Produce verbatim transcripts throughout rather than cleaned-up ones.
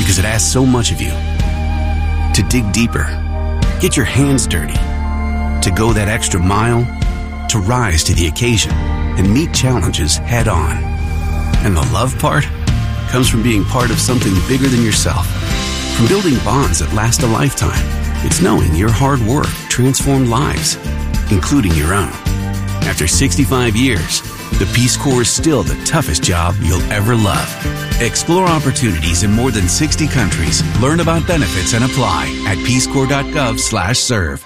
because it asks so much of you. To dig deeper, get your hands dirty, to go that extra mile, to rise to the occasion and meet challenges head on. And the love part comes from being part of something bigger than yourself. From building bonds that last a lifetime, it's knowing your hard work transformed lives, including your own. After sixty-five years, the Peace Corps is still the toughest job you'll ever love. Explore opportunities in more than sixty countries. Learn about benefits and apply at peacecorps.gov slash serve.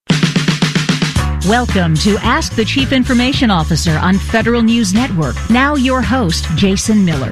Welcome to Ask the Chief Information Officer on Federal News Network. Now your host, Jason Miller.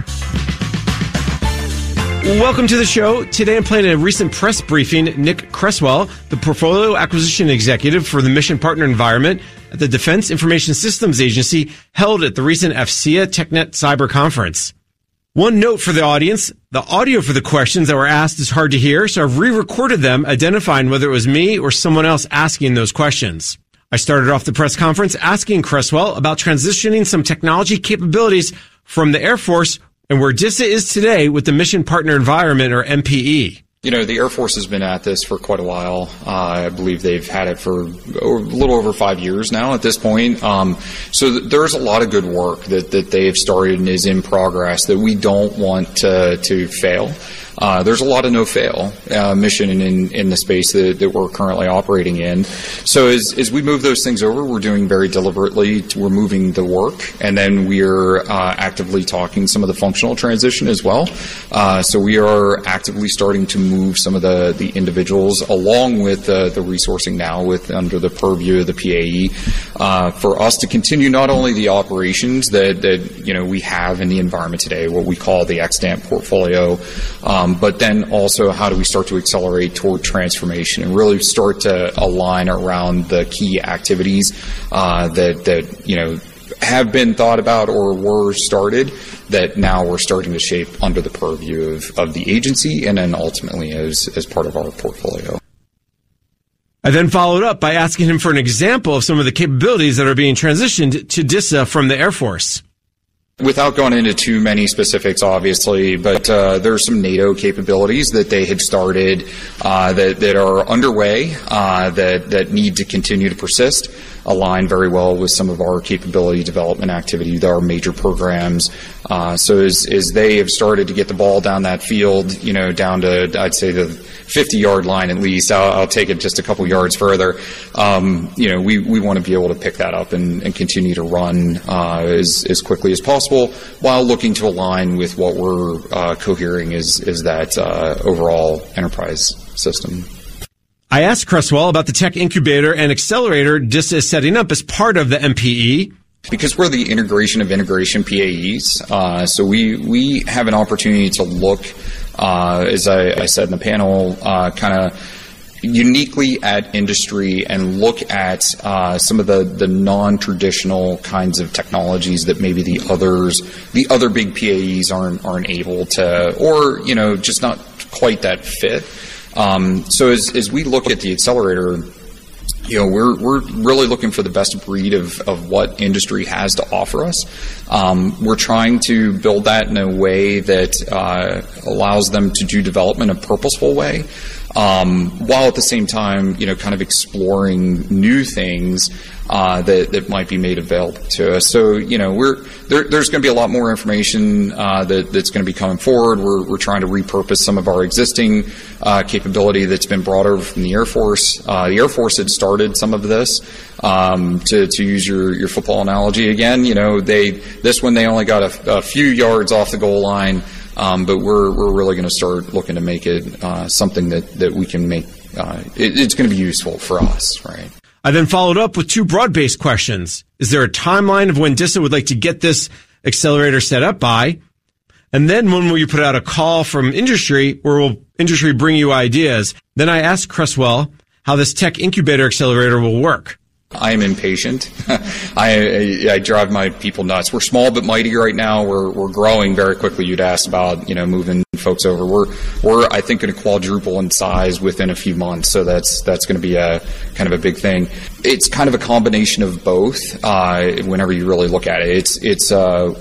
Welcome to the show. Today I'm playing a recent press briefing. Nick Creswell, the Portfolio Acquisition Executive for the Mission Partner Environment at the Defense Information Systems Agency, held at the recent F C A TechNet Cyber Conference. One note for the audience, the audio for the questions that were asked is hard to hear, so I've re-recorded them, identifying whether it was me or someone else asking those questions. I started off the press conference asking Creswell about transitioning some technology capabilities from the Air Force and where D I S A is today with the Mission Partner Environment, or M P E. You know, the Air Force has been at this for quite a while. Uh, I believe they've had it for a little over five years now at this point. Um, so th- there's a lot of good work that, that they have started and is in progress that we don't want to, to fail. Uh, there's a lot of no-fail uh, mission in, in the space that, that we're currently operating in. So as, as we move those things over, we're doing very deliberately. We're moving the work, and then we're uh, actively talking some of the functional transition as well. Uh, so we are actively starting to move some of the, the individuals along with uh, the resourcing now with under the purview of the P A E uh, for us to continue not only the operations that, that you know we have in the environment today, what we call the extant portfolio, um, but then also how do we start to accelerate toward transformation and really start to align around the key activities uh, that, that, you know, have been thought about or were started that now we're starting to shape under the purview of, of the agency and then ultimately as, as part of our portfolio. I then followed up by asking him for an example of some of the capabilities that are being transitioned to D I S A from the Air Force. Without going into too many specifics, obviously, but uh, there are some NATO capabilities that they had started uh, that, that are underway uh, that, that need to continue to persist, align very well with some of our capability development activity, our major programs. Uh, so as, as they have started to get the ball down that field, you know, down to, I'd say, the fifty-yard line at least, I'll, I'll take it just a couple yards further. Um, you know, we, we want to be able to pick that up and, and continue to run uh, as, as quickly as possible while looking to align with what we're uh, cohering is, is that uh, overall enterprise system. I asked Creswell about the tech incubator and accelerator D I S A is setting up as part of the M P E. Because we're the integration of integration P A Es, uh, so we, we have an opportunity to look, uh, as I, I said in the panel, uh, kind of uniquely at industry and look at uh, some of the, the non-traditional kinds of technologies that maybe the others, the other big P A Es aren't aren't able to, or you know, just not quite that fit. Um, so as as we look at the accelerator, you know, we're we're really looking for the best breed of, of what industry has to offer us. Um, we're trying to build that in a way that uh, allows them to do development in a purposeful way, um, while at the same time, you know, kind of exploring new things uh, that that might be made available to us. So, you know, we're there, there's going to be a lot more information uh, that that's going to be coming forward. We're we're trying to repurpose some of our existing uh, capability that's been brought over from the Air Force. Uh, the Air Force had started some of this. Um, to to use your your football analogy again, you know, they this one they only got a, a few yards off the goal line. Um, but we're we're really going to start looking to make it uh, something that, that we can make. Uh, it, it's going to be useful for us, right? I then followed up with two broad-based questions. Is there a timeline of when D I S A would like to get this accelerator set up by? And then when will you put out a call from industry, or will industry bring you ideas? Then I asked Creswell how this tech incubator accelerator will work. I am impatient. I, I I drive my people nuts. We're small but mighty right now. We're we're growing very quickly. You'd asked about, you know, moving folks over. We're we're I think going to quadruple in size within a few months. So that's that's going to be a kind of a big thing. It's kind of a combination of both. Uh, whenever you really look at it, it's it's uh,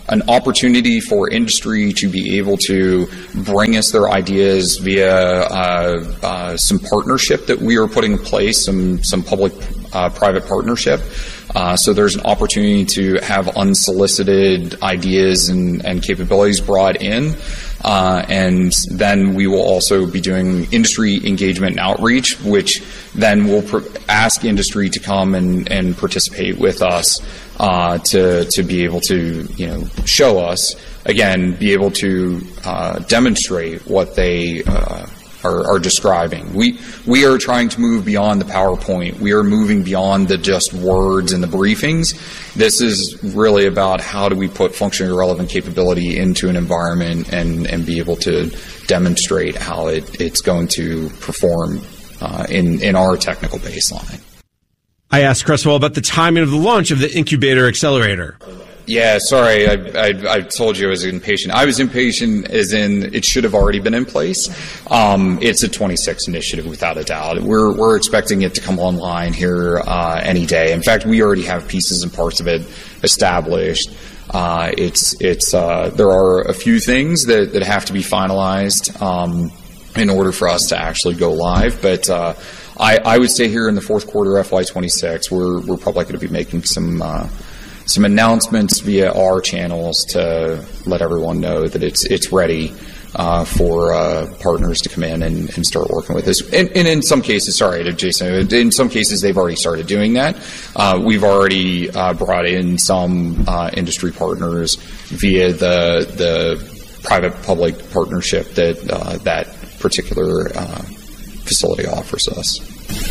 an opportunity for industry to be able to bring us their ideas via uh, uh, some partnership that we are putting in place, some some public-private uh, partnership. Uh, so there's an opportunity to have unsolicited ideas and, and capabilities brought in. Uh, and then we will also be doing industry engagement and outreach, which then will pr- ask industry to come and, and participate with us uh, to to be able to, you know, show us, again, be able to uh, demonstrate what they uh, are, are describing. We we are trying to move beyond the PowerPoint. We are moving beyond the just words and the briefings. This is really about how do we put functionally relevant capability into an environment and, and be able to demonstrate how it, it's going to perform uh, in, in our technical baseline. I asked Cresswell about the timing of the launch of the Incubator Accelerator. Yeah, sorry, I, I, I told you I was impatient. I was impatient as in it should have already been in place. Um, it's a twenty-six initiative without a doubt. We're we're expecting it to come online here uh, any day. In fact, we already have pieces and parts of it established. Uh, it's it's uh, there are a few things that, that have to be finalized um, in order for us to actually go live, but. Uh, I, I would say here in the fourth quarter F Y twenty-six, we're we're probably going to be making some uh, some announcements via our channels to let everyone know that it's it's ready uh, for uh, partners to come in and, and start working with us. And, and in some cases, sorry, Jason, in some cases they've already started doing that. Uh, we've already uh, brought in some uh, industry partners via the the private-public partnership that uh, that particular uh, facility offers us.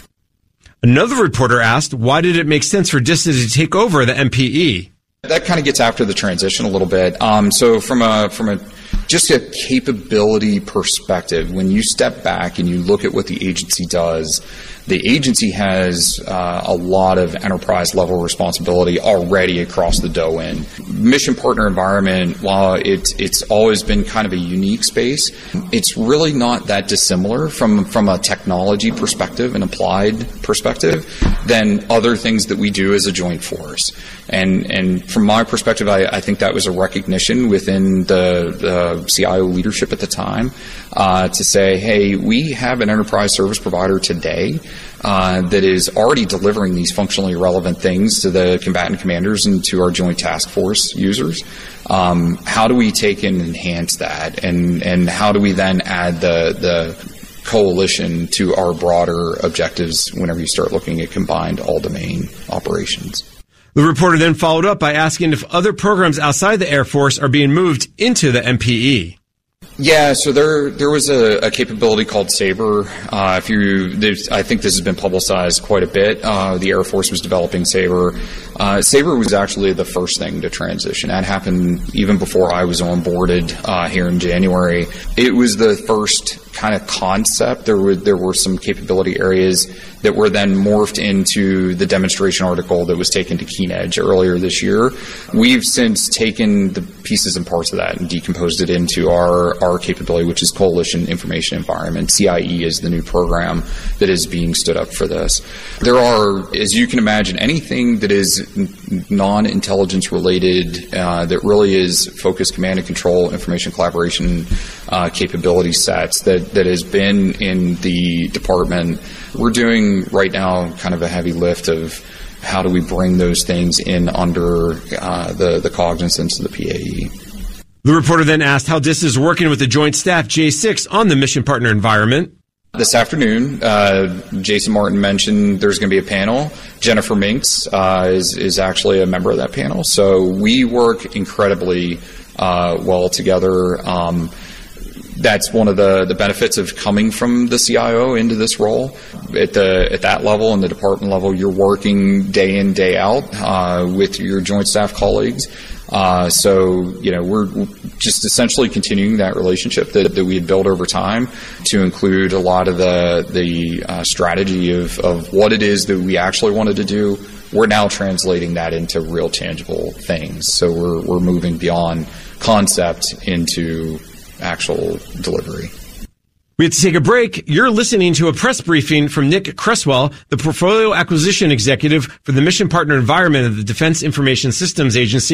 Another reporter asked, why did it make sense for DISTA to take over the M P E? That kind of gets after the transition a little bit. Um, so from a from a just a capability perspective, when you step back and you look at what the agency does, the agency has uh, a lot of enterprise level responsibility already across the D O N. Mission partner environment, while it's it's always been kind of a unique space, it's really not that dissimilar from from a technology perspective and applied perspective than other things that we do as a joint force. And and from my perspective, I, I think that was a recognition within the, the C I O leadership at the time uh, to say, hey, we have an enterprise service provider today uh, that is already delivering these functionally relevant things to the combatant commanders and to our joint task force users. Um, how do we take and enhance that? And, and how do we then add the, the coalition to our broader objectives whenever you start looking at combined all-domain operations? The reporter then followed up by asking if other programs outside the Air Force are being moved into the M P E. Yeah, so there there was a, a capability called Sabre. Uh, if you, I think this has been publicized quite a bit. Uh, the Air Force was developing Sabre. Uh, Sabre was actually the first thing to transition. That happened even before I was onboarded uh, here in January. It was the first kind of concept. There were there were some capability areas that were then morphed into the demonstration article that was taken to Keen Edge earlier this year. We've since taken the pieces and parts of that and decomposed it into our, our capability, which is Coalition Information Environment. C I E is the new program that is being stood up for this. There are, as you can imagine, anything that is non-intelligence related, uh, that really is focused command and control, information collaboration uh, capability sets that, that has been in the department. We're doing right now kind of a heavy lift of how do we bring those things in under uh, the, the cognizance of the P A E. The reporter then asked how DISTA is working with the Joint Staff J six on the mission partner environment. This afternoon, uh, Jason Martin mentioned there's going to be a panel. Jennifer Minks uh, is, is actually a member of that panel. So we work incredibly uh, well together. Um, That's one of the, the benefits of coming from the C I O into this role. At the at that level and the department level, you're working day in, day out uh, with your joint staff colleagues. Uh, so, you know, we're just essentially continuing that relationship that, that we had built over time to include a lot of the the uh, strategy of, of what it is that we actually wanted to do. We're now translating that into real tangible things. So we're we're moving beyond concept into actual delivery. We have to take a break. You're listening to a press briefing from Nick Cresswell, the Portfolio Acquisition Executive for the Mission Partner Environment of the Defense Information Systems Agency.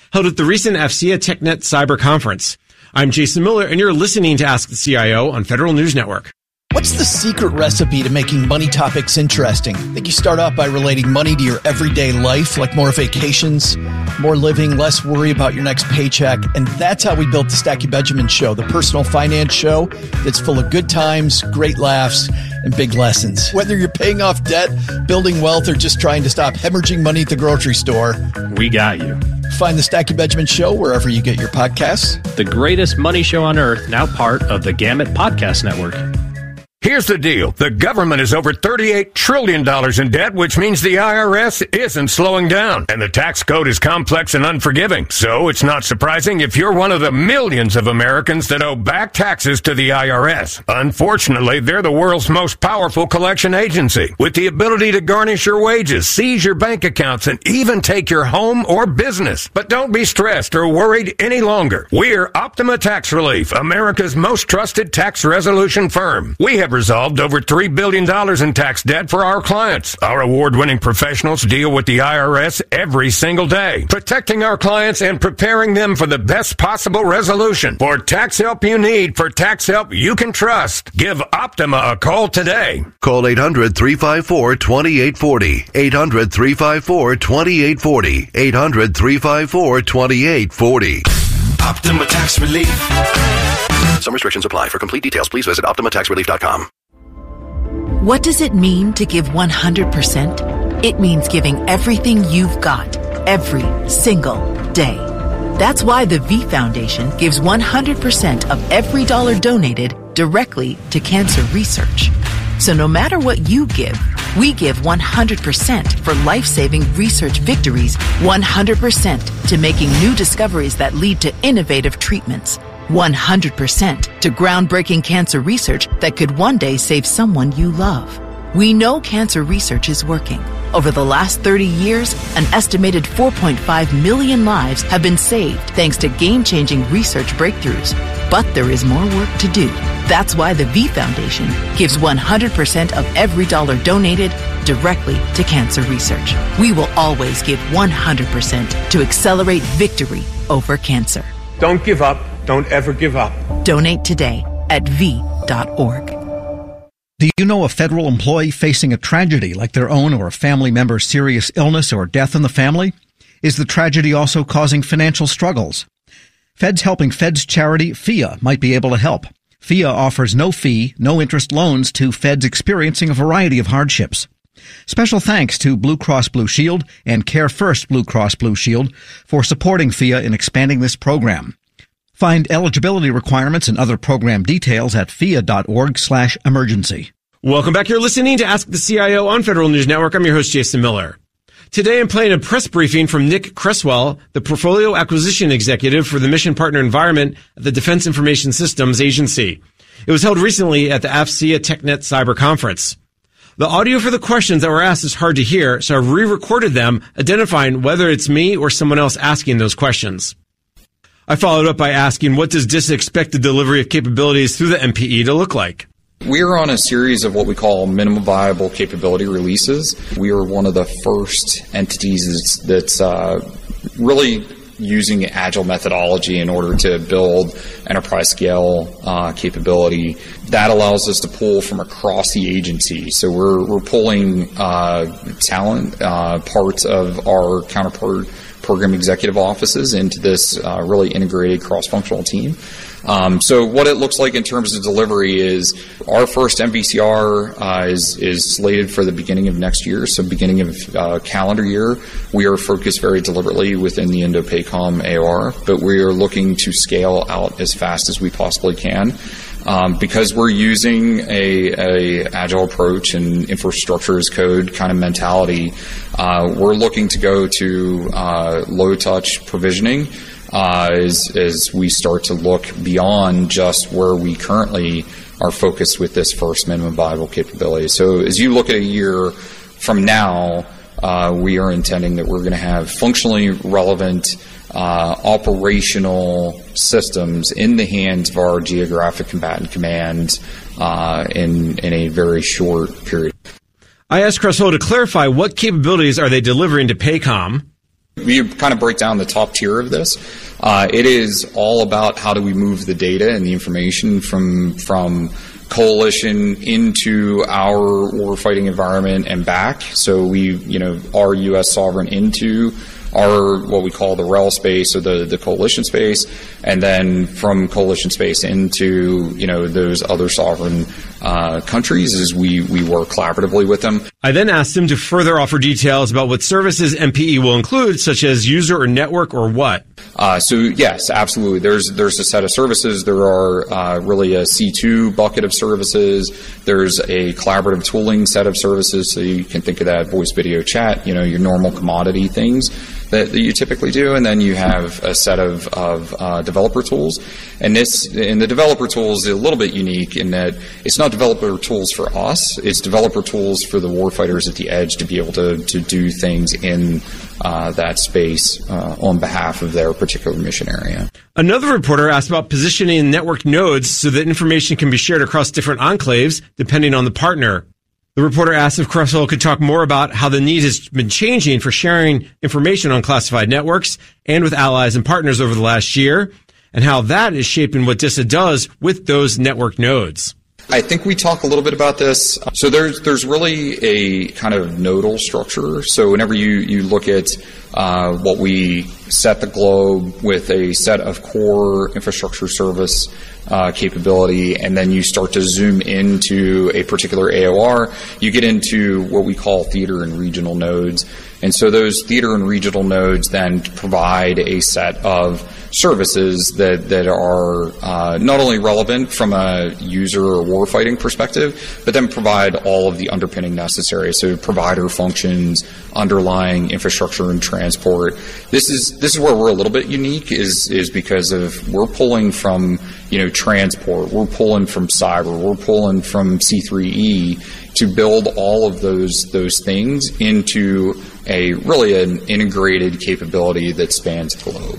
held at the recent F C A TechNet Cyber Conference. I'm Jason Miller, and you're listening to Ask the C I O on Federal News Network. What's the secret recipe to making money topics interesting? I think you start off by relating money to your everyday life, like more vacations, more living, less worry about your next paycheck. And that's how we built the Stacky Benjamin Show, the personal finance show that's full of good times, great laughs, and big lessons. Whether you're paying off debt, building wealth, or just trying to stop hemorrhaging money at the grocery store, we got you. Find the Stacky Benjamin Show wherever you get your podcasts. The greatest money show on earth, now part of the Gamut Podcast Network. Here's the deal. The government is over thirty-eight trillion dollars in debt, which means the I R S isn't slowing down. And the tax code is complex and unforgiving. So it's not surprising if you're one of the millions of Americans that owe back taxes to the I R S. Unfortunately, they're the world's most powerful collection agency, with the ability to garnish your wages, seize your bank accounts, and even take your home or business. But don't be stressed or worried any longer. We're Optima Tax Relief, America's most trusted tax resolution firm. We have resolved over three billion dollars in tax debt for our clients. Our award-winning professionals deal with the I R S every single day, protecting our clients and preparing them for the best possible resolution. For tax help you need, for tax help you can trust, give Optima a call today. Call eight hundred, three five four, two eight four zero. eight hundred, three five four, two eight four zero. eight hundred, three five four, two eight four zero. Optima Tax Relief. Some restrictions apply. For complete details, please visit optima tax relief dot com. What does it mean to give one hundred percent? It means giving everything you've got, every single day. That's why the V Foundation gives one hundred percent of every dollar donated directly to cancer research. So no matter what you give, we give one hundred percent for life-saving research victories, one hundred percent to making new discoveries that lead to innovative treatments, one hundred percent to groundbreaking cancer research that could one day save someone you love. We know cancer research is working. Over the last thirty years, an estimated four point five million lives have been saved thanks to game-changing research breakthroughs. But there is more work to do. That's why the V Foundation gives one hundred percent of every dollar donated directly to cancer research. We will always give one hundred percent to accelerate victory over cancer. Don't give up. Don't ever give up. Donate today at v dot org. Do you know a federal employee facing a tragedy like their own or a family member's serious illness or death in the family? Is the tragedy also causing financial struggles? Feds Helping Feds charity F I A might be able to help. F I A offers no fee, no interest loans to feds experiencing a variety of hardships. Special thanks to Blue Cross Blue Shield and Care First Blue Cross Blue Shield for supporting F I A in expanding this program. Find eligibility requirements and other program details at F I A dot org slash emergency. Welcome back. You're listening to Ask the C I O on Federal News Network. I'm your host, Jason Miller. Today, I'm playing a press briefing from Nick Cresswell, the Portfolio Acquisition Executive for the Mission Partner Environment at the Defense Information Systems Agency. It was held recently at the F C A TechNet Cyber Conference. The audio for the questions that were asked is hard to hear, so I've re-recorded them, identifying whether it's me or someone else asking those questions. I followed up by asking, what does D I S expect the delivery of capabilities through the M P E to look like? We are on a series of what we call minimum viable capability releases. We are one of the first entities that's, that's uh, really using agile methodology in order to build enterprise scale uh, capability. That allows us to pull from across the agency. So we're we're pulling uh, talent, uh, parts of our counterpart program executive offices into this uh, really integrated cross-functional team. Um, so what it looks like in terms of delivery is our first M V C R uh, is, is slated for the beginning of next year, so beginning of uh, calendar year. We are focused very deliberately within the Indo-PACOM A O R, but we are looking to scale out as fast as we possibly can. Um, because we're using a, a agile approach and infrastructure as code kind of mentality, uh, we're looking to go to uh, low-touch provisioning uh, as, as we start to look beyond just where we currently are focused with this first minimum viable capability. So as you look at a year from now, uh, we are intending that we're going to have functionally relevant Uh, operational systems in the hands of our geographic combatant command uh, in, in a very short period. I asked Cresswell to clarify what capabilities are they delivering to PACOM. We kind of break down the top tier of this. Uh, it is all about how do we move the data and the information from from coalition into our warfighting environment and back. So we, you know, our U S sovereign into our what we call the R E L space, or the, the coalition space, and then from coalition space into, you know, those other sovereign uh, countries as we, we work collaboratively with them. I then asked him to further offer details about what services M P E will include, such as user or network or what. Uh, so yes, absolutely. There's there's a set of services. There are uh, really a C two bucket of services. There's a collaborative tooling set of services. So you can think of that voice, video, chat. You know, your normal commodity things that, that you typically do, and then you have a set of of uh, developer tools. And this, and the developer tools is a little bit unique in that it's not developer tools for us. It's developer tools for the warfighters at the edge to be able to to do things in uh, that space uh, on behalf of their particular mission area. Another reporter asked about positioning network nodes so that information can be shared across different enclaves depending on the partner. The reporter asked if Creswell could talk more about how the need has been changing for sharing information on classified networks and with allies and partners over the last year, and how that is shaping what DISA does with those network nodes. I think we talk a little bit about this. So there's there's really a kind of nodal structure. So whenever you, you look at uh, what we set the globe with a set of core infrastructure service uh, capability, and then you start to zoom into a particular A O R, you get into what we call theater and regional nodes. And so those theater and regional nodes then provide a set of services that, that are uh, not only relevant from a user or warfighting perspective, but then provide all of the underpinning necessary. So provider functions, underlying infrastructure and transport. This is this is where we're a little bit unique, is is because of we're pulling from, you know, transport, we're pulling from cyber, we're pulling from C three E to build all of those those things into a really an integrated capability that spans the globe.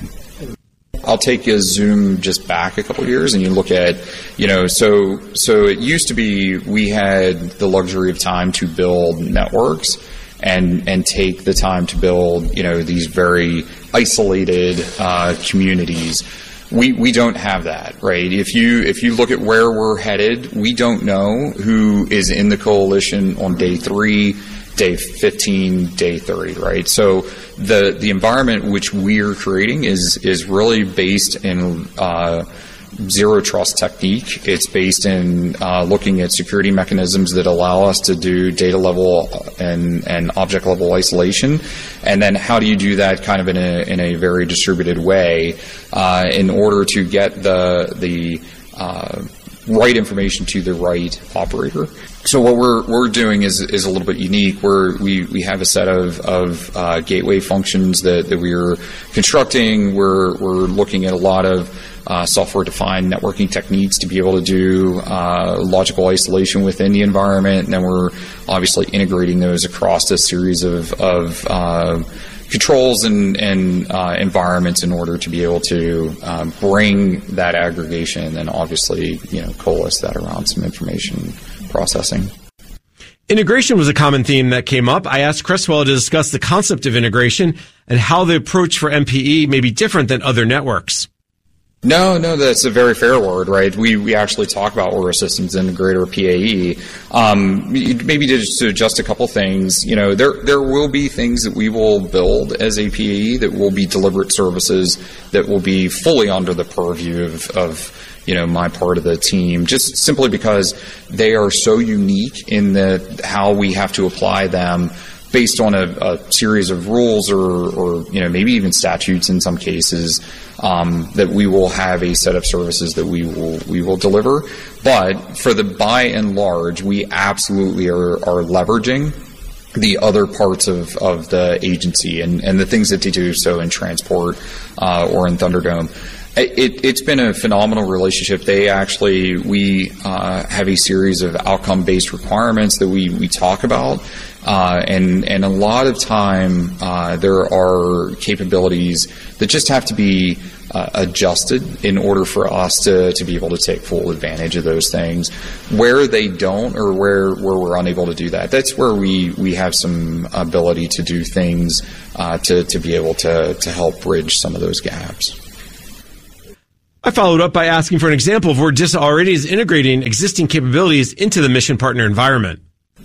I'll take a zoom just back a couple of years, and you look at, you know, so so it used to be we had the luxury of time to build networks and and take the time to build, you know, these very isolated uh, communities. We we don't have that, right? If you if you look at where we're headed, we don't know who is in the coalition on day three, day fifteen, day thirty, right? So the the environment which we're creating is is really based in uh, zero trust technique. It's based in uh, looking at security mechanisms that allow us to do data level and and object level isolation, and then how do you do that kind of in a in a very distributed way uh, in order to get the the uh, right information to the right operator. So what we're we're doing is is a little bit unique. We're we we have a set of of uh, gateway functions that that we are constructing. We're we're looking at a lot of uh, software defined networking techniques to be able to do uh, logical isolation within the environment, and then we're obviously integrating those across a series of of uh, controls and, and uh, environments in order to be able to um, bring that aggregation and then obviously, you know, coalesce that around some information processing. Integration was a common theme that came up. I asked Creswell to discuss the concept of integration and how the approach for M P E may be different than other networks. No, no, that's a very fair word, right? We we actually talk about we're a systems integrator, P A E. Um, maybe to just to adjust a couple things, you know, there there will be things that we will build as a P A E that will be deliberate services that will be fully under the purview of, of you know, my part of the team, just simply because they are so unique in the how we have to apply them based on a, a series of rules or, or, you know, maybe even statutes in some cases, um, that we will have a set of services that we will we will deliver. But for the by and large, we absolutely are, are leveraging the other parts of, of the agency and, and the things that they do so in transport uh, or in Thunderdome. It, it's been a phenomenal relationship. They actually, we uh, have a series of outcome-based requirements that we, we talk about. Uh, and, and a lot of time, uh, there are capabilities that just have to be uh, adjusted in order for us to, to be able to take full advantage of those things. Where they don't, or where, where we're unable to do that, that's where we, we have some ability to do things uh, to, to be able to, to help bridge some of those gaps. I followed up by asking for an example of where DISA already is integrating existing capabilities into the mission partner environment.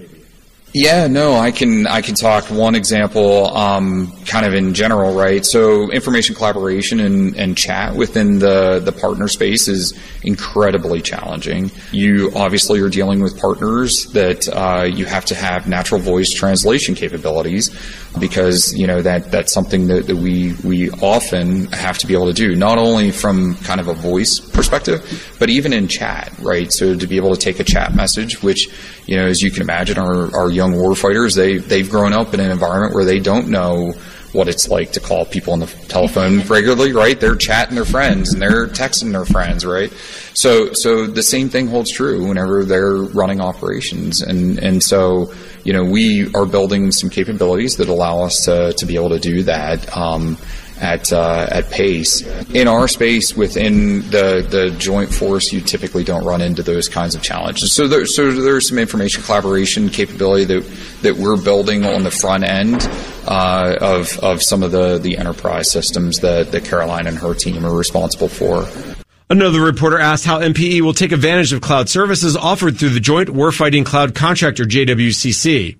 Yeah, no, I can I can talk one example, um, kind of in general, right? So information collaboration and, and chat within the, the partner space is incredibly challenging. You obviously are dealing with partners that uh, you have to have natural voice translation capabilities, because you know that that's something that, that we we often have to be able to do, not only from kind of a voice perspective, but even in chat, right? So to be able to take a chat message, which you know, as you can imagine, our, our young warfighters, they, they've grown up in an environment where they don't know what it's like to call people on the telephone regularly, right? They're chatting their friends and they're texting their friends, right? So, so the same thing holds true whenever they're running operations. And, and so, you know, we are building some capabilities that allow us to, to be able to do that, um, at uh, at pace. In our space, within the, the joint force, you typically don't run into those kinds of challenges. So there, so there's some information collaboration capability that that we're building on the front end uh, of of some of the, the enterprise systems that, that Caroline and her team are responsible for. Another reporter asked how M P E will take advantage of cloud services offered through the Joint Warfighting Cloud Contract, or J W C C.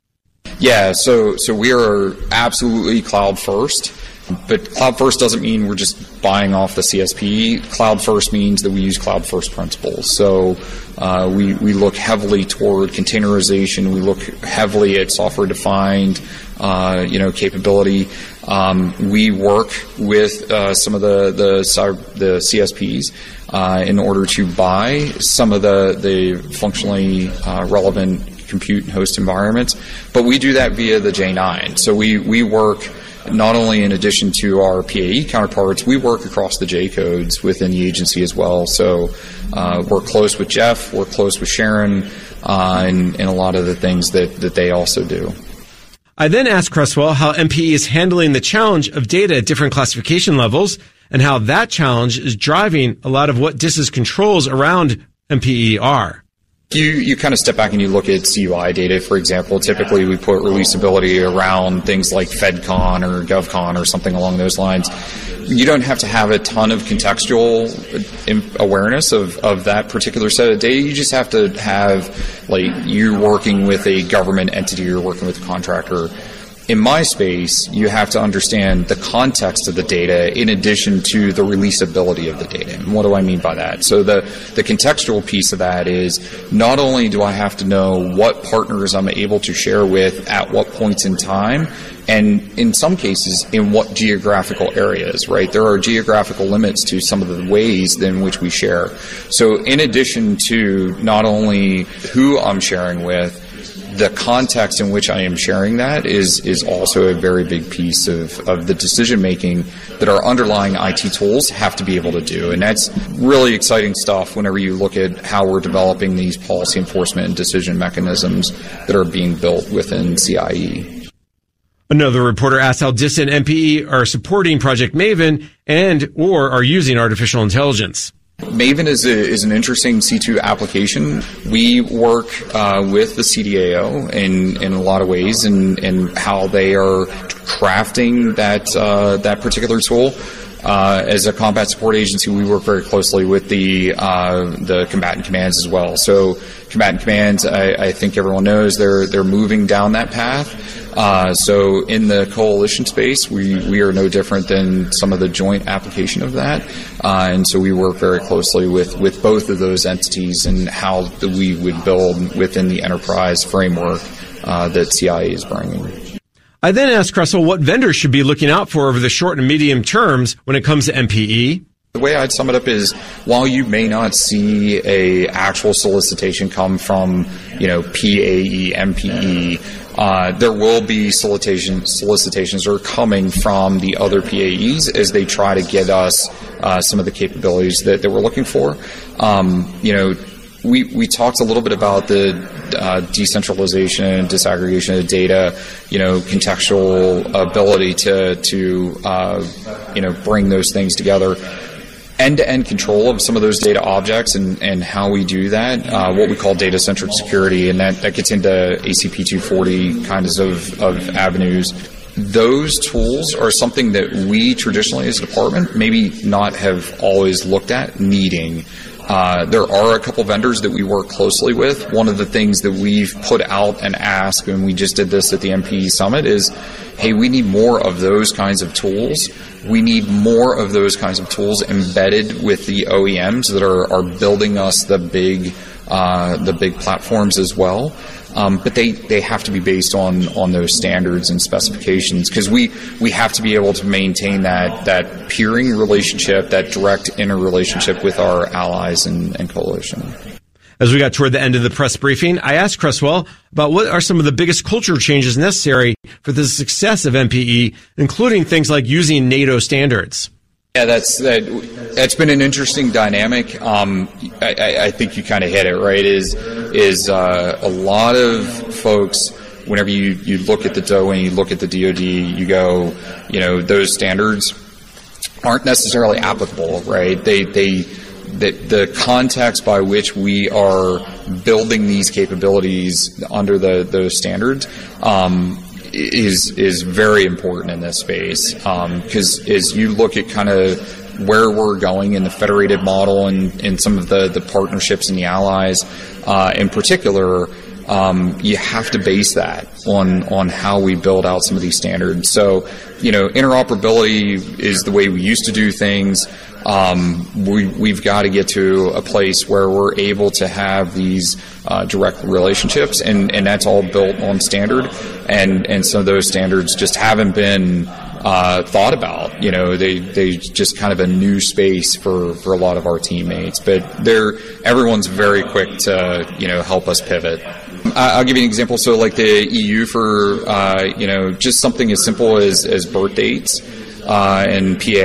Yeah, so so we are absolutely cloud first. But cloud first doesn't mean we're just buying off the C S P. Cloud first means that we use cloud first principles. So uh, we, we look heavily toward containerization. We look heavily at software defined, uh, you know, capability. Um, we work with uh, some of the the, the C S Ps uh, in order to buy some of the the functionally uh, relevant compute and host environments. But we do that via the J nine. So we we work. Not only in addition to our P A E counterparts, we work across the J codes within the agency as well. So uh, we're close with Jeff, we're close with Sharon, uh, and, and a lot of the things that, that they also do. I then asked Cresswell how M P E is handling the challenge of data at different classification levels, and how that challenge is driving a lot of what DISA's controls around M P E are. You you kind of step back and you look at C U I data, for example. Typically, we put releasability around things like FedCon or GovCon or something along those lines. You don't have to have a ton of contextual awareness of, of that particular set of data. You just have to have, like, you're working with a government entity, you're working with a contractor. In my space, you have to understand the context of the data in addition to the releasability of the data. And what do I mean by that? So the, the contextual piece of that is not only do I have to know what partners I'm able to share with at what points in time, and in some cases, in what geographical areas, right? There are geographical limits to some of the ways in which we share. So in addition to not only who I'm sharing with, the context in which I am sharing that is is also a very big piece of, of the decision making that our underlying I T tools have to be able to do. And that's really exciting stuff whenever you look at how we're developing these policy enforcement and decision mechanisms that are being built within C I E. Another reporter asked how DISA and M P E are supporting Project Maven and or are using artificial intelligence. Maven is a, is an interesting C two application. We work uh, with the C D A O in, in a lot of ways, and and how they are crafting that uh, that particular tool. Uh, as a combat support agency, we work very closely with the uh, the combatant commands as well. So, combatant commands, I, I think everyone knows they're they're moving down that path. Uh, so, in the coalition space, we we are no different than some of the joint application of that, uh, and so we work very closely with with both of those entities and how the, we would build within the enterprise framework uh, that C I A is bringing. I then asked Cresswell what vendors should be looking out for over the short and medium terms when it comes to M P E. The way I'd sum it up is, while you may not see a actual solicitation come from, you know, P A E, M P E, uh, there will be solicitation, solicitations that are coming from the other P A Es as they try to get us uh, some of the capabilities that, that we're looking for. Um, you know, we, we talked a little bit about the uh, decentralization and disaggregation of data, you know, contextual ability to, to uh, you know, bring those things together. End-to-end control of some of those data objects and, and how we do that, uh, what we call data-centric security, and that, that gets into A C P two forty kinds of, of avenues. Those tools are something that we traditionally as a department maybe not have always looked at needing. Uh, there are a couple vendors that we work closely with. One of the things that we've put out and asked, and we just did this at the M P E Summit, is, hey, we need more of those kinds of tools. We need more of those kinds of tools embedded with the O E Ms that are, are building us the big uh, the big platforms as well. Um, but they, they have to be based on, on those standards and specifications, because we, we have to be able to maintain that, that peering relationship, that direct interrelationship with our allies and, and coalition. As we got toward the end of the press briefing, I asked Creswell about what are some of the biggest culture changes necessary for the success of M P E, including things like using NATO standards. Yeah, that's that. That's been an interesting dynamic. Um, I, I think you kind of hit it right. Is is uh, a lot of folks, whenever you, you look at the D O E and you look at the D O D, you go, you know, those standards aren't necessarily applicable, right? They they the, the context by which we are building these capabilities under the those standards. Um, is is very important in this space, because um, as you look at kind of where we're going in the federated model and, and some of the, the partnerships and the allies uh, in particular, um, you have to base that on on how we build out some of these standards. So, you know, interoperability is the way we used to do things. Um, we, we've got to get to a place where we're able to have these uh, direct relationships, and, and that's all built on standard. And, and so those standards just haven't been uh, thought about. You know, they they just kind of a new space for, for a lot of our teammates. But they're everyone's very quick to, you know, help us pivot. I'll give you an example. So, like the E U for uh, you know, just something as simple as as birth dates. Uh, and P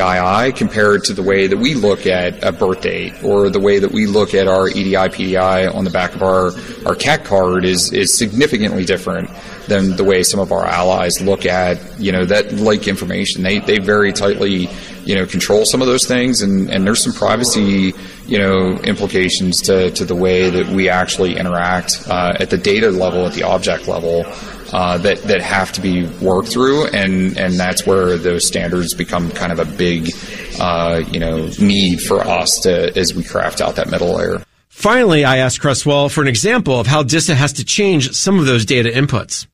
I I compared to the way that we look at a birth date, or the way that we look at our E D I, P D I on the back of our, our C A C card is, is significantly different than the way some of our allies look at, you know, that like information. They, they very tightly, you know, control some of those things, and, and there's some privacy, you know, implications to, to the way that we actually interact uh, at the data level, at the object level. Uh, that, that have to be worked through, and, and that's where those standards become kind of a big, uh, you know, need for us to, as we craft out that middle layer. Finally, I asked Creswell for an example of how DISA has to change some of those data inputs.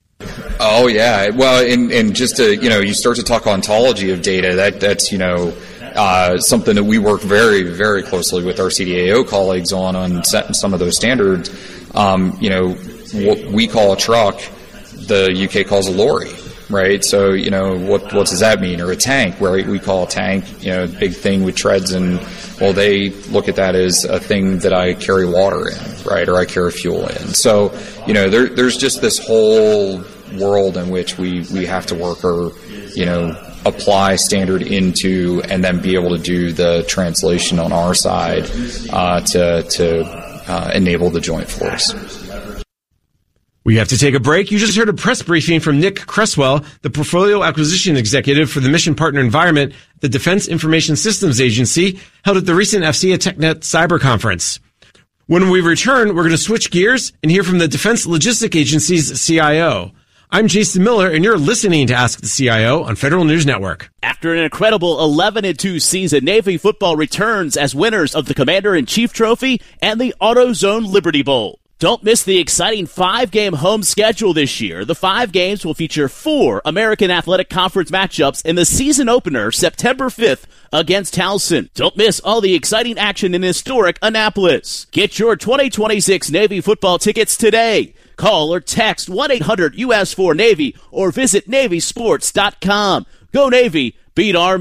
Oh, yeah. Well, and, and just to, you know, you start to talk ontology of data, that, that's, you know, uh, something that we work very, very closely with our C D A O colleagues on, on setting some of those standards. Um, you know, what we call a truck, the U K calls a lorry, right? So, you know, what what does that mean? Or a tank, where we call a tank, you know, big thing with treads, and, well, they look at that as a thing that I carry water in, right? Or I carry fuel in. So, you know, there, there's just this whole world in which we, we have to work, or, you know, apply standard into, and then be able to do the translation on our side uh, to, to uh, enable the joint force. We have to take a break. You just heard a press briefing from Nick Creswell, the Portfolio Acquisition Executive for the Mission Partner Environment, the Defense Information Systems Agency, held at the recent F C A TechNet Cyber Conference. When we return, we're going to switch gears and hear from the Defense Logistic Agency's C I O. I'm Jason Miller, and you're listening to Ask the C I O on Federal News Network. After an incredible eleven and two season, Navy football returns as winners of the Commander-in-Chief Trophy and the AutoZone Liberty Bowl. Don't miss the exciting five-game home schedule this year. The five games will feature four American Athletic Conference matchups in the season opener September fifth against Towson. Don't miss all the exciting action in historic Annapolis. Get your twenty twenty-six Navy football tickets today. Call or text one eight hundred U S four Navy or visit Navy Sports dot com. Go Navy, beat Army.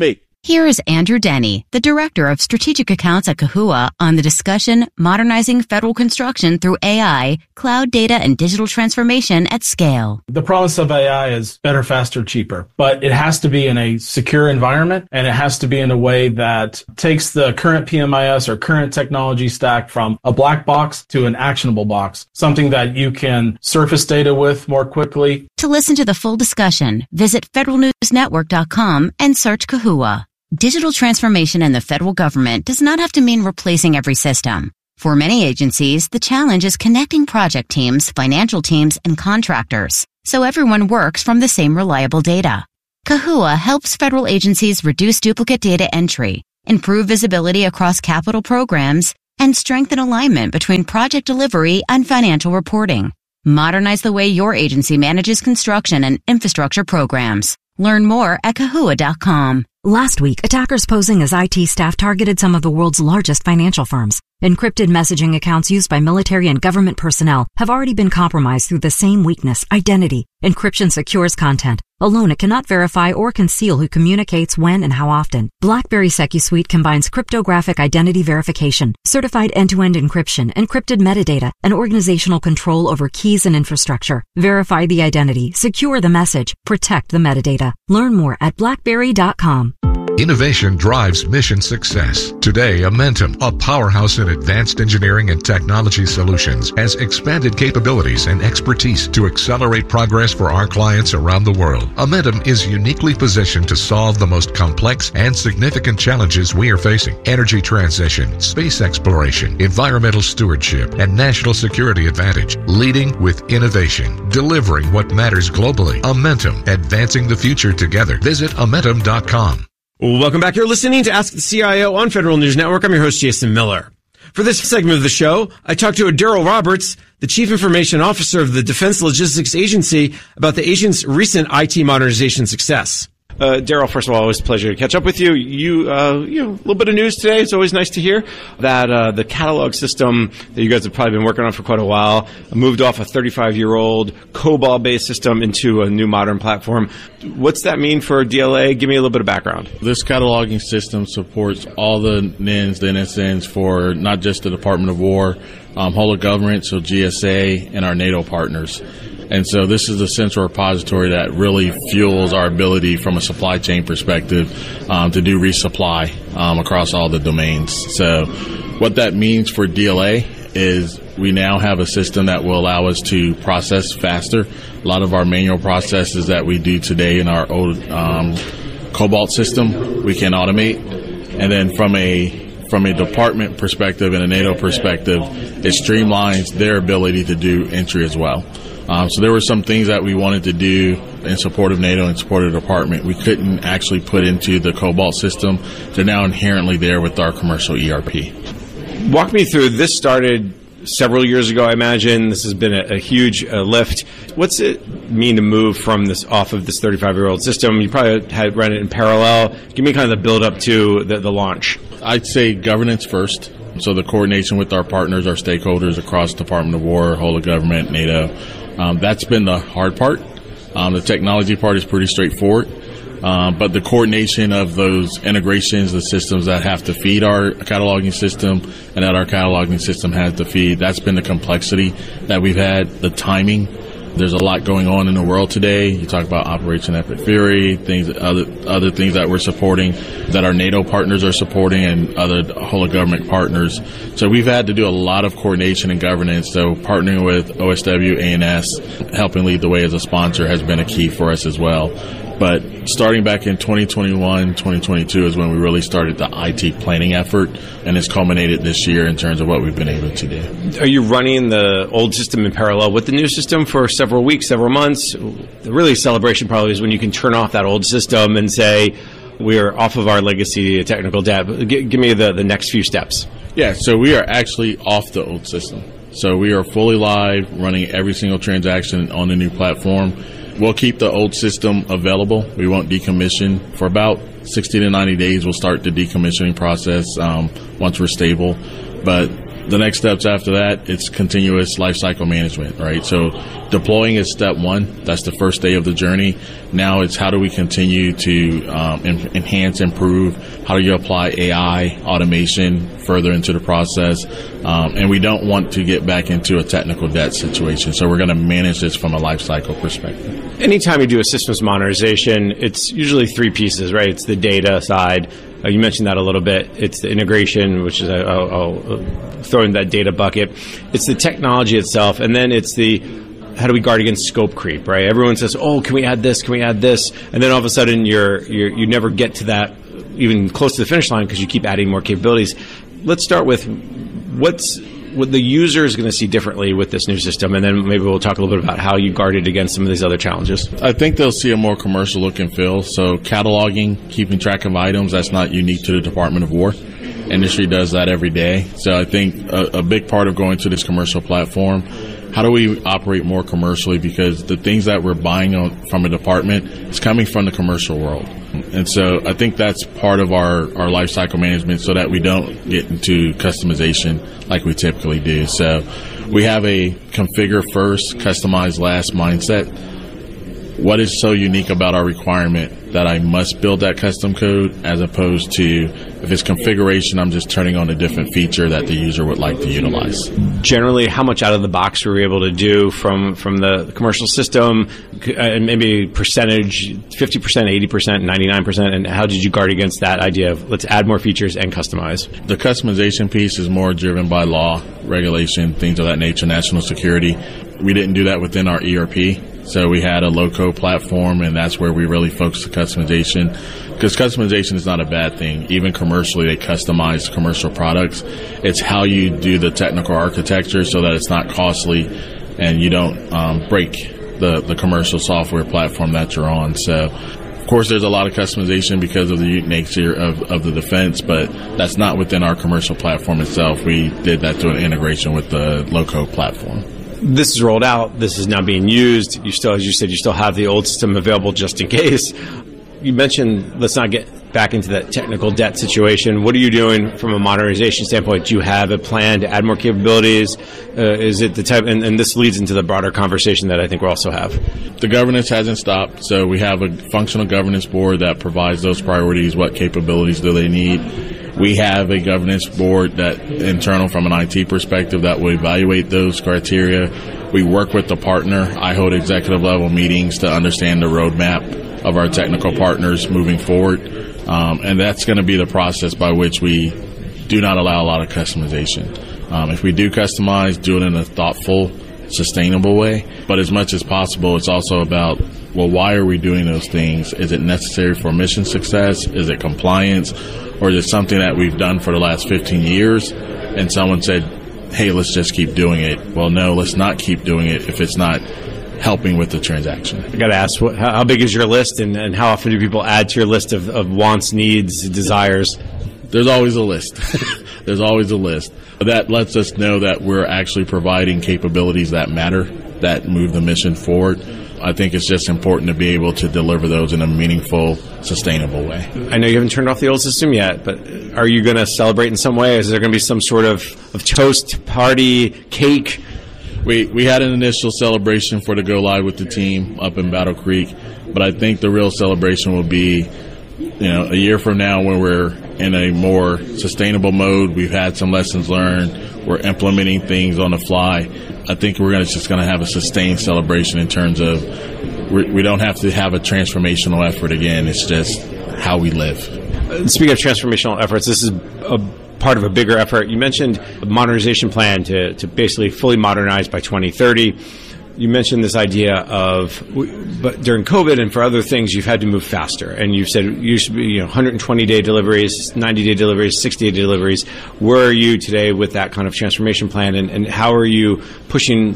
Here is Andrew Denny, the Director of Strategic Accounts at Kahua, on the discussion Modernizing Federal Construction Through A I, Cloud Data and Digital Transformation at Scale. The promise of A I is better, faster, cheaper, but it has to be in a secure environment, and it has to be in a way that takes the current P M I S or current technology stack from a black box to an actionable box, something that you can surface data with more quickly. To listen to the full discussion, visit federal news network dot com and search Kahua. Digital transformation in the federal government does not have to mean replacing every system. For many agencies, the challenge is connecting project teams, financial teams, and contractors, so everyone works from the same reliable data. Kahua helps federal agencies reduce duplicate data entry, improve visibility across capital programs, and strengthen alignment between project delivery and financial reporting. Modernize the way your agency manages construction and infrastructure programs. Learn more at kahua dot com. Last week, attackers posing as I T staff targeted some of the world's largest financial firms. Encrypted messaging accounts used by military and government personnel have already been compromised through the same weakness, identity. Encryption secures content. Alone, it cannot verify or conceal who communicates when and how often. BlackBerry SecuSuite combines cryptographic identity verification, certified end-to-end encryption, encrypted metadata, and organizational control over keys and infrastructure. Verify the identity, secure the message, protect the metadata. Learn more at blackberry dot com. Innovation drives mission success. Today, Amentum, a powerhouse in advanced engineering and technology solutions, has expanded capabilities and expertise to accelerate progress for our clients around the world. Amentum is uniquely positioned to solve the most complex and significant challenges we are facing: energy transition, space exploration, environmental stewardship, and national security advantage. Leading with innovation, delivering what matters globally. Amentum, advancing the future together. Visit amentum dot com. Welcome back. You're listening to Ask the C I O on Federal News Network. I'm your host, Jason Miller. For this segment of the show, I talked to Daryl Roberts, the Chief Information Officer of the Defense Logistics Agency, about the agency's recent I T modernization success. Uh, Daryl, first of all, always a pleasure to catch up with you. You, uh, you know, a little bit of news today. It's always nice to hear that uh, the catalog system that you guys have probably been working on for quite a while moved off a thirty-five-year-old COBOL-based system into a new modern platform. What's that mean for D L A? Give me a little bit of background. This cataloging system supports all the N I Ns, the N S Ns for not just the Department of War, um, whole of government, so G S A, and our NATO partners. And so this is the central repository that really fuels our ability from a supply chain perspective um, to do resupply um, across all the domains. So what that means for D L A is we now have a system that will allow us to process faster. A lot of our manual processes that we do today in our old um, Cobalt system, we can automate. And then from a from a department perspective and a NATO perspective, it streamlines their ability to do entry as well. Um, so there were some things that we wanted to do in support of NATO and support of the department we couldn't actually put into the Cobalt system. They're now inherently there with our commercial E R P. Walk me through. This started several years ago, I imagine. This has been a, a huge uh, lift. What's it mean to move from this off of this thirty-five-year-old system? You probably had run it in parallel. Give me kind of the build up to the, the launch. I'd say governance first. So the coordination with our partners, our stakeholders across Department of War, whole of government, NATO. Um, that's been the hard part. Um, the technology part is pretty straightforward. Um, but the coordination of those integrations, the systems that have to feed our cataloging system and that our cataloging system has to feed, that's been the complexity that we've had, the timing. There's a lot going on in the world today. You talk about Operation Epic Fury, things, other other things that we're supporting, that our NATO partners are supporting, and other whole of government partners. So we've had to do a lot of coordination and governance. So partnering with O S W, A N S, helping lead the way as a sponsor has been a key for us as well. But starting back in twenty twenty-one, twenty twenty-two is when we really started the I T planning effort, and it's culminated this year in terms of what we've been able to do. Are you running the old system in parallel with the new system for several weeks, several months? The really celebration probably is when you can turn off that old system and say, we are off of our legacy technical debt. G- give me the, the next few steps. Yeah, so we are actually off the old system. So we are fully live, running every single transaction on the new platform. We'll keep the old system available. We won't decommission. For about sixty to ninety days, we'll start the decommissioning process um, once we're stable. But The next steps after that, it's continuous lifecycle management, right? So deploying is step one. That's the first day of the journey. Now it's how do we continue to um, en- enhance, improve? How do you apply A I, automation further into the process? Um, and we don't want to get back into a technical debt situation. So we're going to manage this from a lifecycle perspective. Anytime you do a systems modernization, it's usually three pieces, right? It's the data side. Uh, you mentioned that a little bit. It's the integration, which is, I'll, I'll throw in that data bucket. It's the technology itself, and then it's the, how do we guard against scope creep, right? Everyone says, oh, can we add this, can we add this? And then all of a sudden, you're, you're you never get to that, even close to the finish line, because you keep adding more capabilities. Let's start with what's what the user is going to see differently with this new system, and then maybe we'll talk a little bit about how you guarded against some of these other challenges. I think they'll see a more commercial look and feel. So cataloging, keeping track of items, that's not unique to the Department of War. Industry does that every day. So I think a, a big part of going to this commercial platform, how do we operate more commercially? Because the things that we're buying on, from a department is coming from the commercial world. And so I think that's part of our, our life cycle management so that we don't get into customization like we typically do. So we have a configure first, customize last mindset. What is so unique about our requirement that I must build that custom code, as opposed to if it's configuration, I'm just turning on a different feature that the user would like to utilize. Generally, how much out of the box were we able to do from, from the commercial system, and maybe percentage, fifty percent, eighty percent, ninety-nine percent, and how did you guard against that idea of let's add more features and customize? The customization piece is more driven by law, regulation, things of that nature, national security. We didn't do that within our E R P. So we had a low-code platform, and that's where we really focused the customization. Because customization is not a bad thing. Even commercially, they customize commercial products. It's how you do the technical architecture so that it's not costly and you don't um, break the, the commercial software platform that you're on. So, of course, there's a lot of customization because of the unique nature of, of the defense, but that's not within our commercial platform itself. We did that through an integration with the low-code platform. This is rolled out. This is now being used. You still, as you said, you still have the old system available just in case. You mentioned let's not get back into that technical debt situation. What are you doing from a modernization standpoint? Do you have a plan to add more capabilities? Uh, is it the type, and, and this leads into the broader conversation that I think we also have. The governance hasn't stopped. So we have a functional governance board that provides those priorities. What capabilities do they need? We have a governance board that internal from an I T perspective that will evaluate those criteria. We work with the partner. I hold executive level meetings to understand the roadmap of our technical partners moving forward. Um, and that's going to be the process by which we do not allow a lot of customization. Um, if we do customize, do it in a thoughtful, sustainable way. But as much as possible, it's also about, well, why are we doing those things? Is it necessary for mission success? Is it compliance? Or is it something that we've done for the last fifteen years and someone said, hey, let's just keep doing it? Well, no, let's not keep doing it if it's not helping with the transaction. I got to ask, what, how big is your list, and, and how often do people add to your list of, of wants, needs, desires? There's always a list. There's always a list. That lets us know that we're actually providing capabilities that matter, that move the mission forward. I think it's just important to be able to deliver those in a meaningful, sustainable way. I know you haven't turned off the old system yet, but are you going to celebrate in some way? Is there going to be some sort of, of toast, party, cake? We we had an initial celebration for the go live with the team up in Battle Creek, but I think the real celebration will be, you know, a year from now when we're in a more sustainable mode. We've had some lessons learned. We're implementing things on the fly. I think we're gonna, just going to have a sustained celebration in terms of we, we don't have to have a transformational effort again. It's just how we live. Speaking of transformational efforts, this is a part of a bigger effort. You mentioned a modernization plan to, to basically fully modernize by twenty thirty. You mentioned this idea of, but during COVID and for other things, you've had to move faster. And you've said you should be, you know, one hundred twenty day deliveries, ninety day deliveries, sixty day deliveries. Where are you today with that kind of transformation plan, and, and how are you pushing,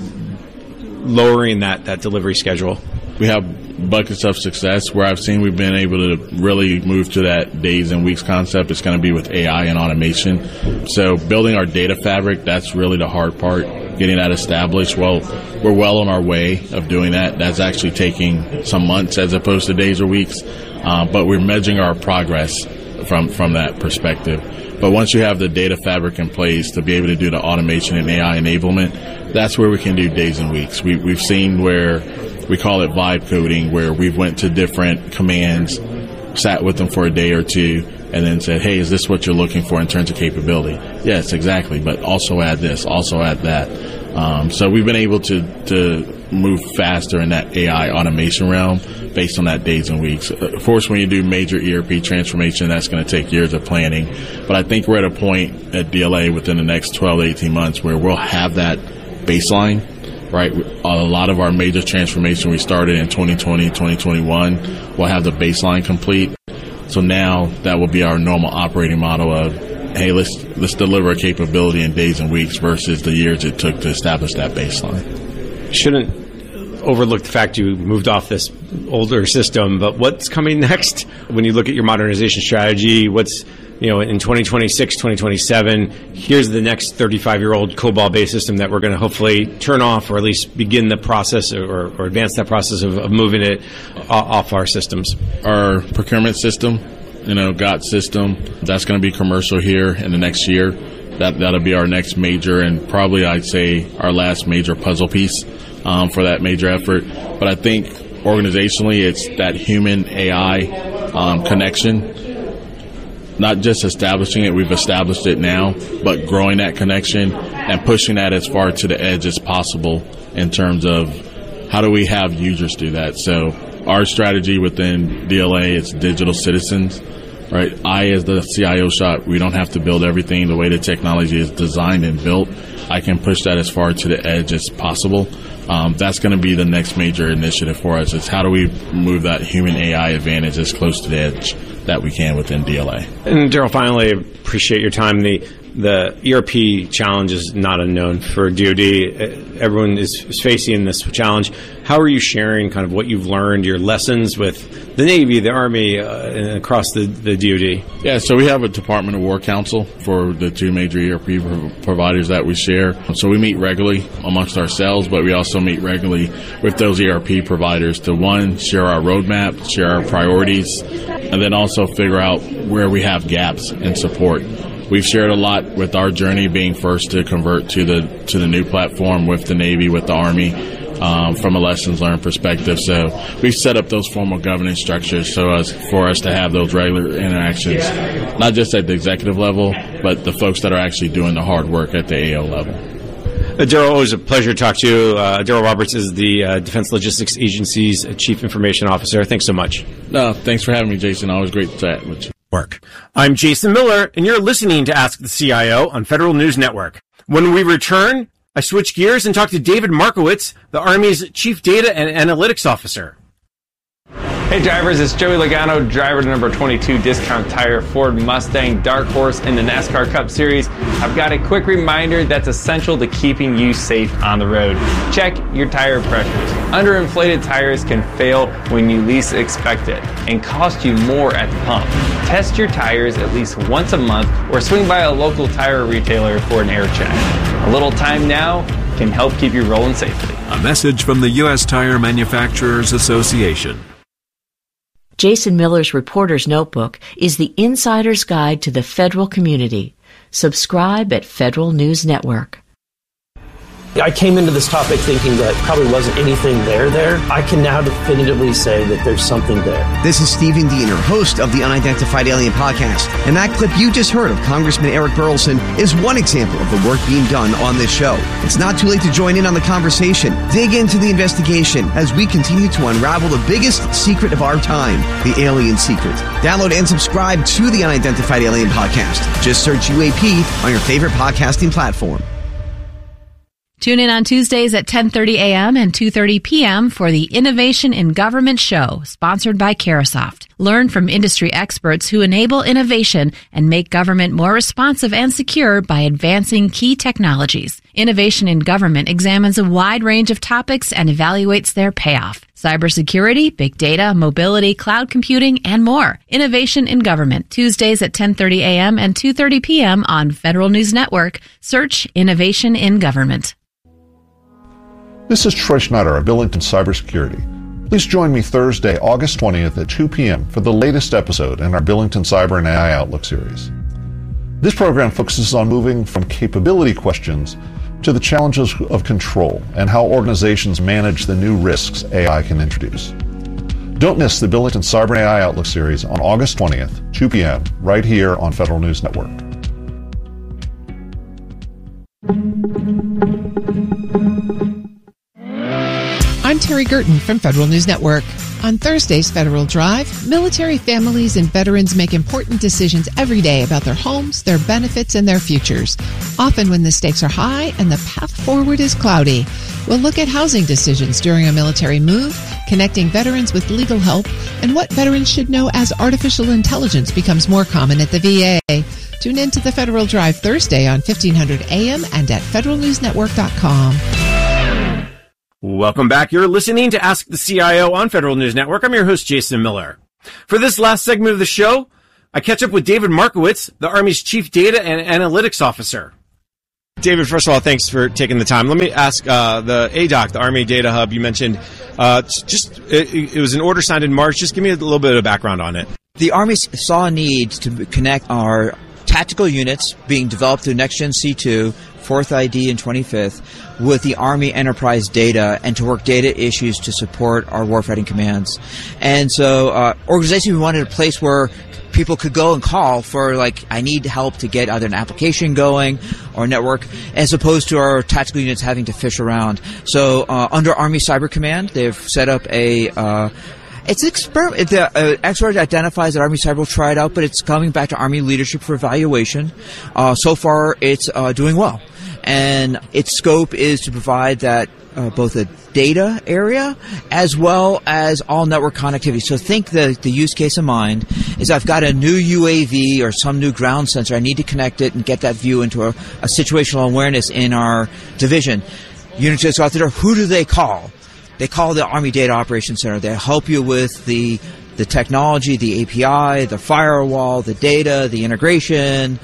lowering that, that delivery schedule? We have buckets of success. Where I've seen we've been able to really move to that days and weeks concept, it's going to be with A I and automation. So building our data fabric, that's really the hard part, getting that established. Well, we're well on our way of doing that. That's actually taking some months as opposed to days or weeks. Uh, but we're measuring our progress from, from that perspective. But once you have the data fabric in place to be able to do the automation and A I enablement, that's where we can do days and weeks. We, we've seen where we call it vibe coding, where we've went to different commands, sat with them for a day or two, and then said, hey, is this what you're looking for in terms of capability? Yes, exactly, but also add this, also add that. Um, so we've been able to, to move faster in that A I automation realm based on that days and weeks. Of course, when you do major E R P transformation, that's going to take years of planning. But I think we're at a point at D L A within the next twelve to eighteen months where we'll have that baseline, right? A lot of our major transformation we started in twenty twenty, twenty twenty-one, we'll have the baseline complete. So now that will be our normal operating model of, hey, let's let's deliver a capability in days and weeks versus the years it took to establish that baseline. Shouldn't overlook the fact you moved off this older system, but what's coming next when you look at your modernization strategy? What's, you know, in twenty twenty-six, twenty twenty-seven, here's the next thirty-five-year-old COBOL-based system that we're going to hopefully turn off, or at least begin the process or, or advance that process of, of moving it off our systems. Our procurement system, you know, G O T system, that's going to be commercial here in the next year. That, that'll be our next major and probably, I'd say, our last major puzzle piece um, for that major effort. But I think organizationally, it's that human A I um, connection. Not just establishing it, we've established it now, but growing that connection and pushing that as far to the edge as possible in terms of how do we have users do that. So our strategy within D L A is digital citizens, right? I, as the C I O shop, we don't have to build everything the way the technology is designed and built. I can push that as far to the edge as possible. Um, that's going to be the next major initiative for us, is how do we move that human A I advantage as close to the edge that we can within D L A. And Daryl, finally, appreciate your time. The the E R P challenge is not unknown for D O D. Everyone is, is facing this challenge. How are you sharing kind of what you've learned, your lessons with the Navy, the Army, uh, and across the, the D O D? Yeah, so we have a Department of War Council for the two major E R P providers that we share. So we meet regularly amongst ourselves, but we also meet regularly with those E R P providers to, one, share our roadmap, share our priorities, and then also figure out where we have gaps in support. We've shared a lot with our journey being first to convert to the to the new platform with the Navy, with the Army, um, from a lessons learned perspective. So we've set up those formal governance structures so as for us to have those regular interactions, not just at the executive level, but the folks that are actually doing the hard work at the A O level. Uh, Daryl, always a pleasure to talk to you. Uh, Daryl Roberts is the uh, Defense Logistics Agency's Chief Information Officer. Thanks so much. No, thanks for having me, Jason. Always great to chat with you. Work. I'm Jason Miller, and you're listening to Ask the C I O on Federal News Network. When we return, I switch gears and talk to David Markowitz, the Army's Chief Data and Analytics Officer. Hey drivers, it's Joey Logano, driver to number twenty-two Discount Tire Ford Mustang Dark Horse in the NASCAR Cup Series. I've got a quick reminder that's essential to keeping you safe on the road. Check your tire pressures. Underinflated tires can fail when you least expect it and cost you more at the pump. Test your tires at least once a month or swing by a local tire retailer for an air check. A little time now can help keep you rolling safely. A message from the U S Tire Manufacturers Association. Jason Miller's Reporter's Notebook is the insider's guide to the federal community. Subscribe at Federal News Network. I came into this topic thinking that probably wasn't anything there there. I can now definitively say that there's something there. This is Stephen Diener, host of the Unidentified Alien Podcast. And that clip you just heard of Congressman Eric Burleson is one example of the work being done on this show. It's not too late to join in on the conversation. Dig into the investigation as we continue to unravel the biggest secret of our time, the alien secret. Download and subscribe to the Unidentified Alien Podcast. Just search U A P on your favorite podcasting platform. Tune in on Tuesdays at ten thirty a.m. and two thirty p.m. for the Innovation in Government Show, sponsored by Carahsoft. Learn from industry experts who enable innovation and make government more responsive and secure by advancing key technologies. Innovation in Government examines a wide range of topics and evaluates their payoff. Cybersecurity, big data, mobility, cloud computing, and more. Innovation in Government, Tuesdays at ten thirty a.m. and two thirty p.m. on Federal News Network. Search Innovation in Government. This is Troy Schneider of Billington Cybersecurity. Please join me Thursday, August twentieth at two p.m. for the latest episode in our Billington Cyber and A I Outlook series. This program focuses on moving from capability questions to the challenges of control and how organizations manage the new risks A I can introduce. Don't miss the Billington Cyber and A I Outlook series on August twentieth, two p.m., right here on Federal News Network. I'm Terry Gerton from Federal News Network. On Thursday's Federal Drive, military families and veterans make important decisions every day about their homes, their benefits, and their futures, often when the stakes are high and the path forward is cloudy. We'll look at housing decisions during a military move, connecting veterans with legal help, and what veterans should know as artificial intelligence becomes more common at the V A. Tune in to the Federal Drive Thursday on fifteen hundred A M and at federal news network dot com. Welcome back. You're listening to Ask the C I O on Federal News Network. I'm your host, Jason Miller. For this last segment of the show, I catch up with David Markowitz, the Army's Chief Data and Analytics Officer. David, first of all, thanks for taking the time. Let me ask uh, the A D O C, the Army Data Hub, you mentioned, uh, just it, it was an order signed in March. Just give me a little bit of background on it. The Army saw a need to connect our tactical units being developed through Next Gen C two, fourth I D and twenty-fifth, with the Army enterprise data and to work data issues to support our warfighting commands. And so uh, organization, we wanted a place where people could go and call for, like, I need help to get either an application going or a network, as opposed to our tactical units having to fish around. So uh, under Army Cyber Command, they've set up a uh, It's an experiment. The uh, expert identifies that Army Cyber will try it out, but it's coming back to Army leadership for evaluation. Uh, so far, it's uh, doing well. And its scope is to provide that uh, both a data area as well as all network connectivity. So think the, the use case in mind is I've got a new U A V or some new ground sensor. I need to connect it and get that view into a, a situational awareness in our division. Units just go out the door. Who do they call? They call the Army Data Operations Center. They help you with the the technology, the A P I, the firewall, the data, the integration,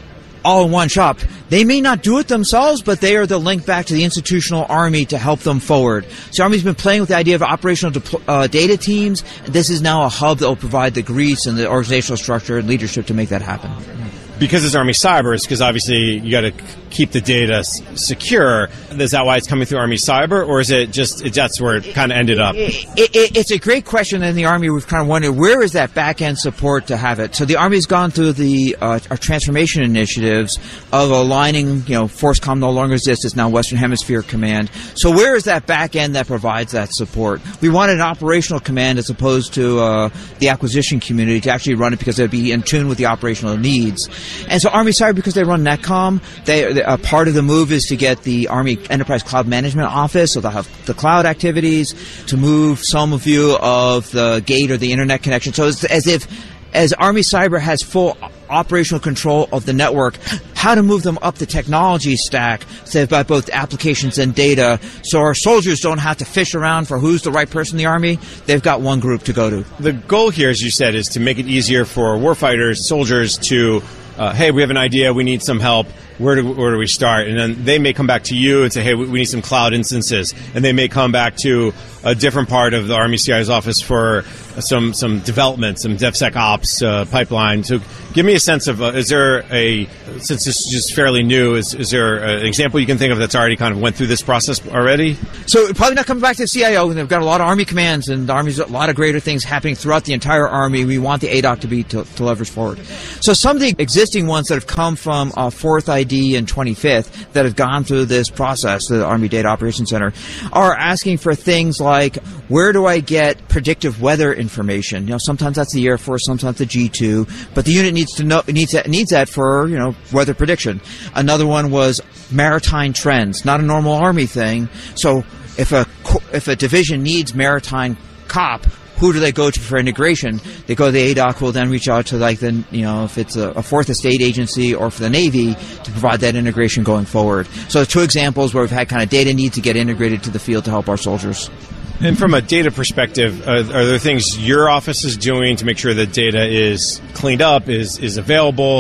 all in one shop. They may not do it themselves, but they are the link back to the institutional Army to help them forward. So the Army's been playing with the idea of operational depl- uh, data teams. And this is now a hub that will provide the grease and the organizational structure and leadership to make that happen. Because it's Army Cyber, it's because obviously you got to keep the data s- secure. Is that why it's coming through Army Cyber, or is it just it, that's where it kind of ended up? It, it, it, it's a great question. In the Army, we've kind of wondered, where is that back-end support to have it? So the Army's gone through the uh, our transformation initiatives of aligning, you know, FORCECOM no longer exists. It's now Western Hemisphere Command. So where is that back-end that provides that support? We wanted an operational command as opposed to uh, the acquisition community to actually run it because it would be in tune with the operational needs. And so Army Cyber, because they run NetCom, they, they, uh, part of the move is to get the Army Enterprise Cloud Management Office, so they'll have the cloud activities, to move some view of the gate or the internet connection. So it's as if, as Army Cyber has full operational control of the network, how to move them up the technology stack, so they've got both applications and data, so our soldiers don't have to fish around for who's the right person in the Army. They've got one group to go to. The goal here, as you said, is to make it easier for warfighters, soldiers to Uh, hey, we have an idea, we need some help, where do, where do we start? And then they may come back to you and say, hey, we, we need some cloud instances. And they may come back to a different part of the Army C I O's office for some some development, some DevSecOps uh, pipeline. So give me a sense of, uh, is there a, since this is just fairly new, is, is there an example you can think of that's already kind of went through this process already? So probably not coming back to the C I O. They've got a lot of Army commands, and the Army's a lot of greater things happening throughout the entire Army. We want the A D O C to be to, to leverage forward. So some of the existing ones that have come from uh, fourth I D and twenty-fifth that have gone through this process, the Army Data Operations Center, are asking for things like, where do I get predictive weather information? You know, sometimes that's the Air Force, sometimes the G two, but the unit needs to know needs that needs that for, you know, weather prediction. Another one was maritime trends, not a normal Army thing. So if a if a division needs maritime COP, who do they go to for integration? They go to the A D O C, who will then reach out to, like, the, you know, if it's a, a fourth estate agency or for the Navy to provide that integration going forward. So two examples where we've had kind of data needs to get integrated to the field to help our soldiers. And from a data perspective, uh, are there things your office is doing to make sure that data is cleaned up, is is available?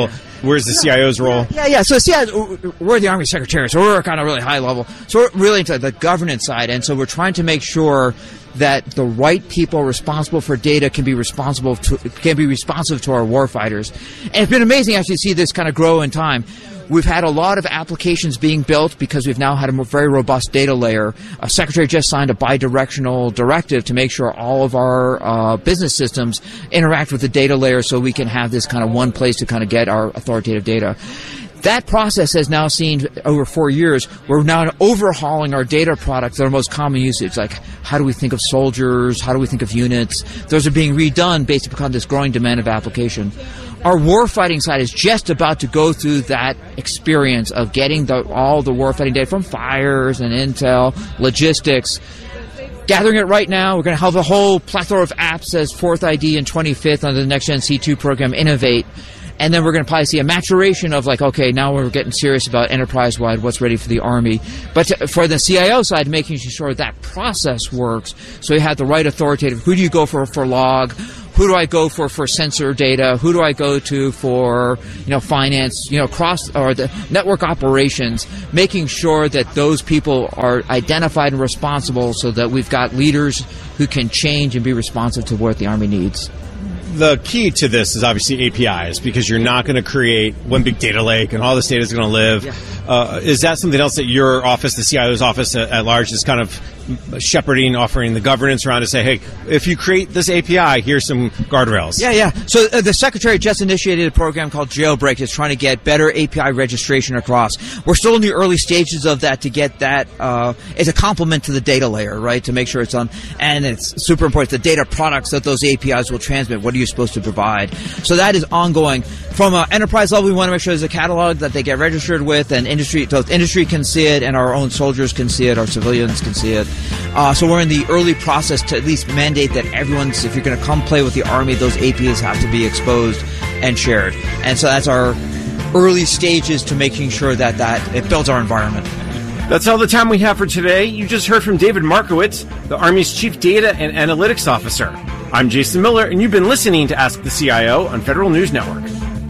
Where's the C I O's role? Yeah, yeah. So C I O, we're the Army Secretary, so we're kind of really high level. So we're really into the governance side, and so we're trying to make sure that the right people responsible for data can be responsible to, can be responsive to our warfighters. And it's been amazing actually to see this kind of grow in time. We've had a lot of applications being built because we've now had a very robust data layer. A secretary just signed a bi-directional directive to make sure all of our uh, business systems interact with the data layer so we can have this kind of one place to kind of get our authoritative data. That process has now seen over four years. We're now overhauling our data products that are most common usage, like how do we think of soldiers, how do we think of units. Those are being redone based upon this growing demand of application. Our warfighting side is just about to go through that experience of getting the, all the warfighting data from fires and intel, logistics, gathering it right now. We're going to have a whole plethora of apps as fourth I D and twenty-fifth under the Next Gen C two program, Innovate. And then we're going to probably see a maturation of like, okay, now we're getting serious about enterprise-wide, what's ready for the Army. But to, for the C I O side, making sure that process works, so you have the right authoritative. Who do you go for for log? Who do I go for for sensor data? Who do I go to for, you know, finance, you know, cross or the network operations? Making sure that those people are identified and responsible, so that we've got leaders who can change and be responsive to what the Army needs. The key to this is obviously A P Is, because you're not going to create one big data lake and all this data is going to live. Yeah. Uh, is that something else that your office, the C I O's office at, at large, is kind of shepherding, offering the governance around to say, hey, if you create this A P I, here's some guardrails? Yeah, yeah. So uh, the Secretary just initiated a program called Jailbreak. It's trying to get better A P I registration across. We're still in the early stages of that to get that uh, as a complement to the data layer, right, to make sure it's on. And it's super important, the data products that those A P Is will transmit. What are you supposed to provide? So that is ongoing. From an enterprise level, we want to make sure there's a catalog that they get registered with, and industry, both industry can see it, and our own soldiers can see it, our civilians can see it. Uh, so we're in the early process to at least mandate that everyone's, if you're going to come play with the Army, those A P Is have to be exposed and shared. And so that's our early stages to making sure that, that it builds our environment. That's all the time we have for today. You just heard from David Markowitz, the Army's Chief Data and Analytics Officer. I'm Jason Miller, and you've been listening to Ask the C I O on Federal News Network.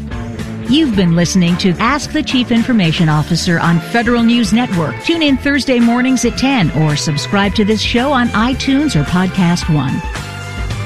You've been listening to Ask the Chief Information Officer on Federal News Network. Tune in Thursday mornings at ten or subscribe to this show on iTunes or Podcast One.